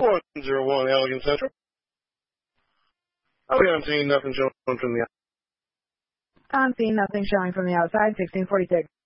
101 Allegan Central. Okay, I'm seeing nothing showing from the I'm seeing nothing showing from the outside, 1646.